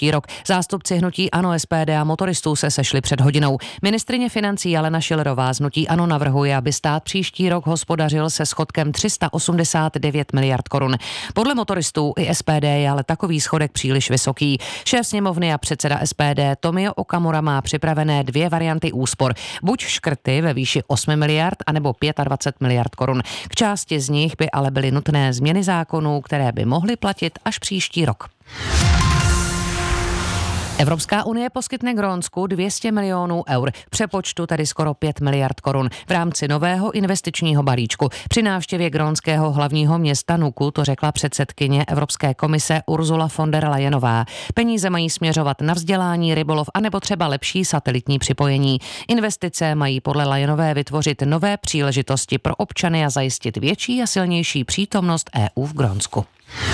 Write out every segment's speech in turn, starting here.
příští rok. Zástupci hnutí ANO, SPD a motoristů se sešli před hodinou. Ministryně financí Alena Schillerová z hnutí ANO navrhuje, aby stát příští rok hospodařil se schodkem 389 miliard korun. Podle motoristů i SPD je ale takový schodek příliš vysoký. Šéf sněmovny a předseda SPD Tomio Okamura má připravené dvě varianty úspor. Buď škrty ve výši 8 miliard, anebo 25 miliard korun. K části z nich by ale byly nutné změny zákonů, které by mohly platit až příští rok. Evropská unie poskytne Grónsku 200 milionů eur, v přepočtu tedy skoro 5 miliard korun v rámci nového investičního balíčku. Při návštěvě grónského hlavního města Nuku to řekla předsedkyně Evropské komise Ursula von der Leyenová. Peníze mají směřovat na vzdělání, rybolov anebo třeba lepší satelitní připojení. Investice mají podle Leyenové vytvořit nové příležitosti pro občany a zajistit větší a silnější přítomnost EU v Grónsku.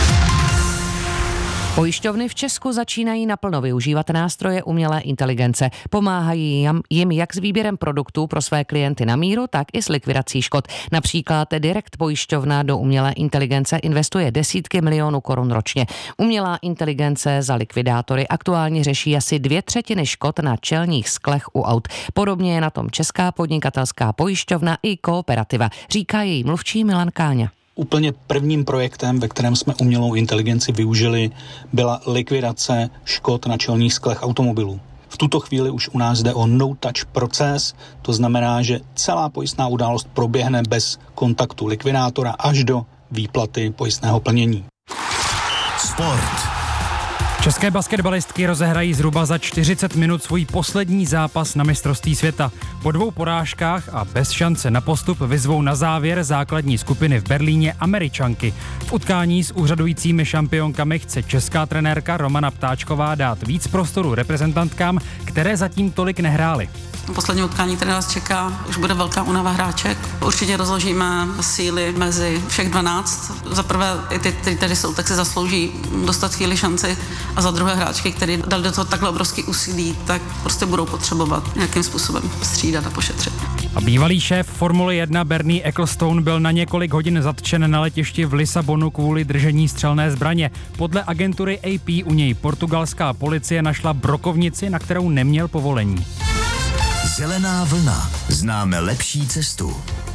Pojišťovny v Česku začínají naplno využívat nástroje umělé inteligence. Pomáhají jim jak s výběrem produktů pro své klienty na míru, tak i s likvidací škod. Například Direct pojišťovna do umělé inteligence investuje desítky milionů korun ročně. Umělá inteligence za likvidátory aktuálně řeší asi 2/3 škod na čelních sklech u aut. Podobně je na tom Česká podnikatelská pojišťovna i Kooperativa, říká její mluvčí Milan Káňa. Úplně prvním projektem, ve kterém jsme umělou inteligenci využili, byla likvidace škod na čelních sklech automobilů. V tuto chvíli už u nás jde o no-touch proces, to znamená, že celá pojistná událost proběhne bez kontaktu likvidátora až do výplaty pojistného plnění. Sport. České basketbalistky rozehrají zhruba za 40 minut svůj poslední zápas na mistrovství světa. Po 2 porážkách a bez šance na postup vyzvou na závěr základní skupiny v Berlíně Američanky. V utkání s úřadujícími šampionkami chce česká trenérka Romana Ptáčková dát víc prostoru reprezentantkám, které zatím tolik nehrály. Poslední utkání, které nás čeká, už bude velká únava hráček. Určitě rozložíme síly mezi všech 12. Za prvé, i ty, kteří tady jsou, tak si zaslouží dostat chvíli šanci. A za druhé hráčky, který dali do toho takhle obrovský úsilí, tak prostě budou potřebovat nějakým způsobem střídat a pošetřit. A bývalý šéf Formule 1 Bernie Ecclestone byl na několik hodin zatčen na letišti v Lisabonu kvůli držení střelné zbraně. Podle agentury AP u něj portugalská policie našla brokovnici, na kterou neměl povolení. Zelená vlna. Známe lepší cestu.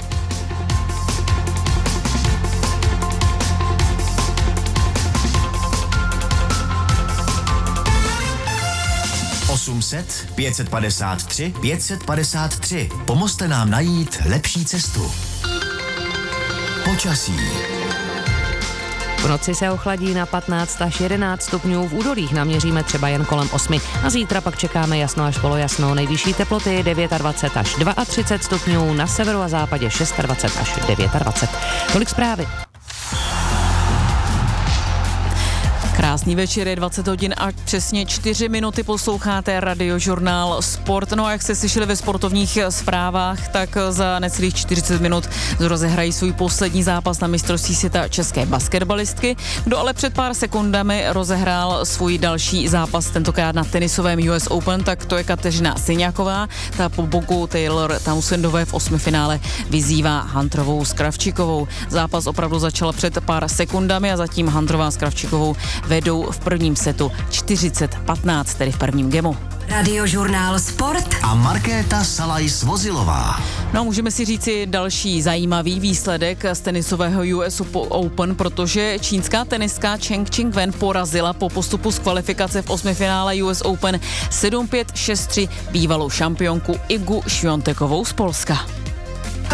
(800 553 553). Pomozte nám najít lepší cestu. Počasí. V noci se ochladí na 15 až 11 stupňů, v údolích naměříme třeba jen kolem 8. A zítra pak čekáme jasno až polojasno, nejvyšší teploty 29 až 32 stupňů, na severu a západě 26 až 29. Tolik zprávy. Krásný večer, je 20 hodin a přesně 4 minuty posloucháte Radiožurnál Sport. No a jak jste slyšeli ve sportovních zprávách, tak za necelých 40 minut rozehrají svůj poslední zápas na mistrovství světa české basketbalistky. Kdo ale před pár sekundami rozehrál svůj další zápas, tentokrát na tenisovém US Open, tak to je Kateřina Syňáková. Ta po boku Taylor Townsendové v 8. finále vyzývá Hunterovou s Kravčikovou. Zápas opravdu začal před pár sekundami a zatím Hunterová s Kravčikovou vedou v prvním setu 40-15, tedy v prvním gemu. Radiožurnál Sport A Markéta Salaj-Svozilová. No, můžeme si říci další zajímavý výsledek z tenisového US Open, protože čínská tenistka Cheng Qingwen porazila po postupu z kvalifikace v 8. finále US Open 7-5, 6-3 bývalou šampionku Igu Świątekovou z Polska.